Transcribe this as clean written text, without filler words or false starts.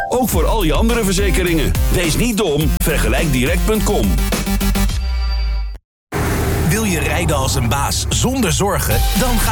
Ook voor al je andere verzekeringen. Wees niet dom, vergelijkdirect.com. Wil je rijden als een baas zonder zorgen? Dan ga